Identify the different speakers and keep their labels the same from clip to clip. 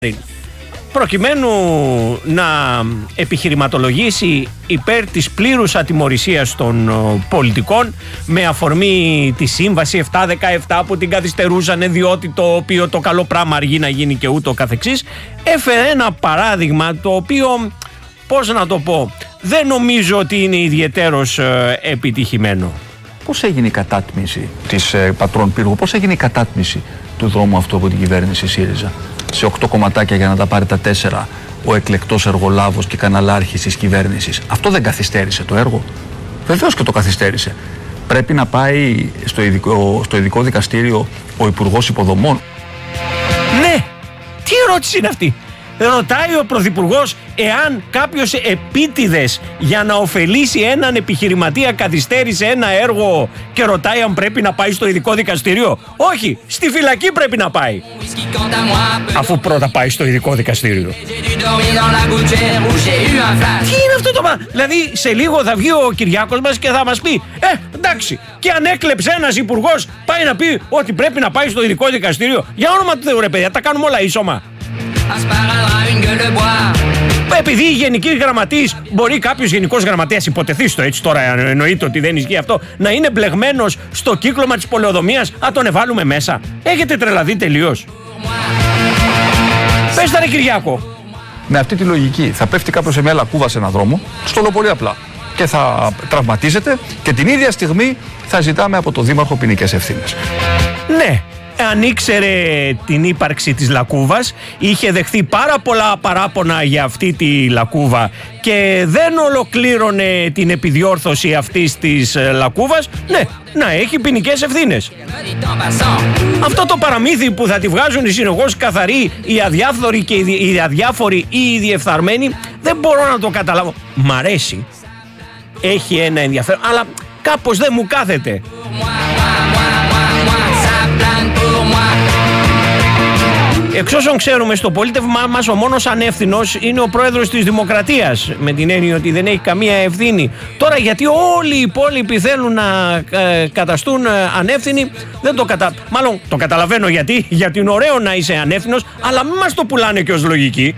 Speaker 1: προκειμένου να επιχειρηματολογήσει υπέρ της πλήρους ατιμωρησίας των πολιτικών με αφορμή τη σύμβαση 717 που την καθυστερούσαν διότι το οποίο το καλό πράγμα αργεί να γίνει και ούτω καθεξής, έφερε ένα παράδειγμα το οποίο, πώς να το πω, δεν νομίζω ότι είναι ιδιαιτέρως επιτυχημένο.
Speaker 2: Πώς έγινε η κατάτμιση της Πατρών Πύργου, πώς έγινε η κατάτμιση του δρόμου αυτού από την κυβέρνηση ΣΥΡΙΖΑ? Σε 8 κομματάκια για να τα πάρει τα 4 ο εκλεκτός εργολάβος και καναλάρχης της κυβέρνησης. Αυτό δεν καθυστέρησε το έργο? Βεβαίως και το καθυστέρησε. Πρέπει να πάει στο ειδικό δικαστήριο ο Υπουργός Υποδομών.
Speaker 1: Ναι, τι ερώτηση είναι αυτή? Ρωτάει ο Πρωθυπουργός εάν κάποιος επίτηδες για να ωφελήσει έναν επιχειρηματία καθυστέρησε ένα έργο και ρωτάει αν πρέπει να πάει στο ειδικό δικαστήριο. Όχι, στη φυλακή πρέπει να πάει, αφού πρώτα πάει στο ειδικό δικαστήριο. Τι είναι αυτό το πράγμα? Δηλαδή σε λίγο θα βγει ο Κυριάκος μας και θα μας πει εντάξει, και αν έκλεψε ένας υπουργός πάει να πει ότι πρέπει να πάει στο ειδικό δικαστήριο? Για όνομα του Θεού ρε παιδιά, τα κάνουμε όλα ίσωμα. Επειδή η γενική γραμματής, μπορεί κάποιος γενικός γραμματέας, υποτεθεί το έτσι τώρα, εννοείται ότι δεν ισχύει αυτό, να είναι μπλεγμένος στο κύκλωμα της πολεοδομίας, να τον εβάλουμε μέσα? Έχετε τρελαθεί τελείως? Πες τα ρε Κυριάκο.
Speaker 2: Με αυτή τη λογική θα πέφτει κάποιος σε μια λακκούβα σε έναν δρόμο, στο λέω πολύ απλά, και θα τραυματίζεται και την ίδια στιγμή θα ζητάμε από το Δήμαρχο ποινικές ευθύνες. Ναι.
Speaker 1: Αν ήξερε την ύπαρξη της λακκούβας, είχε δεχθεί πάρα πολλά παράπονα για αυτή τη λακκούβα και δεν ολοκλήρωνε την επιδιόρθωση αυτής της λακκούβας, ναι, να έχει ποινικές ευθύνες. Αυτό το παραμύθι που θα τη βγάζουν οι συνεχώς καθαροί, οι αδιάφθοροι και οι αδιάφοροι ή οι διεφθαρμένοι, δεν μπορώ να το καταλάβω. Μ' αρέσει, έχει ένα ενδιαφέρον, αλλά κάπως δεν μου κάθεται. Εξ όσων ξέρουμε, στο πολίτευμά μας ο μόνος ανεύθυνος είναι ο πρόεδρος της Δημοκρατίας, με την έννοια ότι δεν έχει καμία ευθύνη. Τώρα γιατί όλοι οι υπόλοιποι θέλουν να καταστούν ανεύθυνοι, δεν το μάλλον το καταλαβαίνω γιατί είναι ωραίο να είσαι ανεύθυνος, αλλά μην μας το πουλάνε και ως λογική.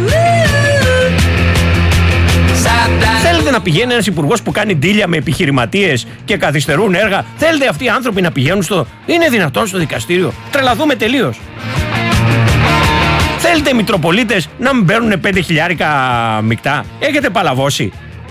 Speaker 1: Θέλετε να πηγαίνει ένας υπουργός που κάνει ντύλια με επιχειρηματίες και καθυστερούν έργα? Θέλετε αυτοί οι άνθρωποι να πηγαίνουν είναι δυνατόν στο δικαστήριο? Τρελαθούμε τελείως. Θέλετε οι Μητροπολίτες να μην παίρνουν 5 χιλιάρικα μεικτά? Έχετε παλαβώσει?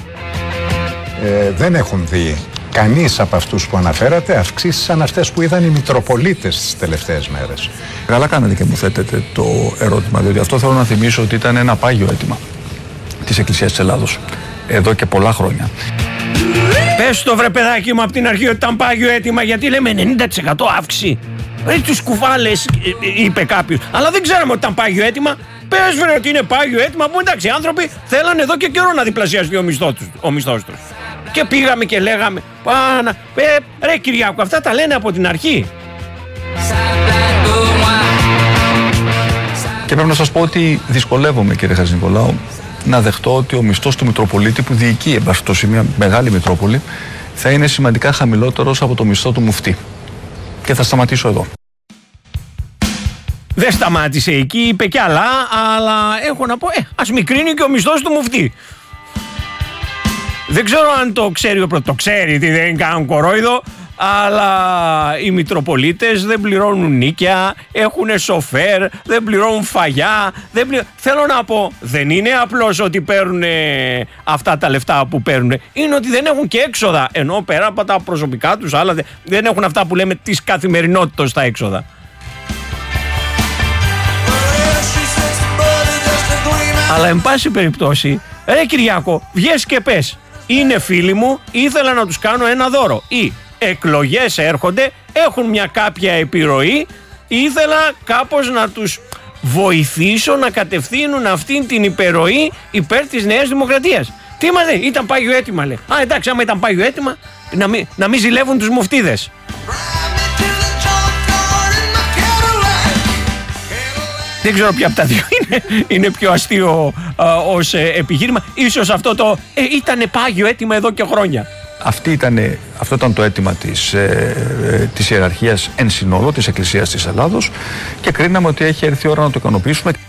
Speaker 3: Δεν έχουν δει κανείς από αυτούς που αναφέρατε αυξήσεις σαν αυτές που είδαν οι Μητροπολίτες τις τελευταίες μέρες.
Speaker 2: Καλά κάνετε και μου θέτετε το ερώτημα, διότι αυτό θέλω να θυμίσω ότι ήταν ένα πάγιο αίτημα της Εκκλησίας της Ελλάδος εδώ και πολλά χρόνια.
Speaker 1: Πες το βρε παιδάκι μου από την αρχή ότι ήταν πάγιο αίτημα, γιατί λέμε 90% αύξηση. Τους κουβάλες, είπε κάποιος, αλλά δεν ξέραμε ότι ήταν πάγιο αίτημα. Πες βρε ότι είναι πάγιο αίτημα, που εντάξει, οι άνθρωποι θέλανε εδώ και καιρό να διπλασιαστεί ο μισθός τους. Και πήγαμε και λέγαμε ρε Κυριάκο, αυτά τα λένε από την αρχή.
Speaker 2: Και πρέπει να σας πω ότι δυσκολεύομαι, κύριε Χατζηνικολάου, να δεχτώ ότι ο μισθός του Μητροπολίτη που διοικεί εν πάση περιπτώσει μια μεγάλη Μητρόπολη θα είναι σημαντικά χαμηλότερος από το μισθό του μουφτή. Και θα σταματήσω εδώ.
Speaker 1: Δεν σταμάτησε εκεί, είπε κι άλλα, αλλά έχω να πω, ας μικρύνει και ο μισθός του μουφτή. Δεν ξέρω αν το ξέρει ο το ξέρει, τι δεν κάνουν κορόιδο, αλλά οι Μητροπολίτες δεν πληρώνουν νίκια, έχουν σοφέρ, δεν πληρώνουν φαγιά, θέλω να πω, δεν είναι απλώς ότι παίρνουν αυτά τα λεφτά που παίρνουν, είναι ότι δεν έχουν και έξοδα, ενώ πέρα από τα προσωπικά τους άλλα δεν έχουν αυτά που λέμε της καθημερινότητας τα έξοδα. Αλλά εν πάση περιπτώσει, ρε Κυριάκο, βγες και πες, είναι φίλοι μου, ήθελα να τους κάνω ένα δώρο, ή εκλογές έρχονται, έχουν μια κάποια επιρροή, ήθελα κάπως να τους βοηθήσω να κατευθύνουν αυτήν την υπερροή υπέρ της Νέας Δημοκρατίας. Τι μα λέει, ήταν πάγιο αίτημα, λέει. Εντάξει, άμα ήταν πάγιο αίτημα, να μην ζηλεύουν τους μουφτίδες. Δεν ξέρω ποια από τα δύο είναι πιο αστείο ως επιχείρημα. Ίσως αυτό το ήταν πάγιο αίτημα εδώ και χρόνια.
Speaker 2: Αυτό ήταν το αίτημα της ιεραρχίας εν συνόλο της Εκκλησίας της Ελλάδος και κρίναμε ότι έχει έρθει η ώρα να το ικανοποιήσουμε.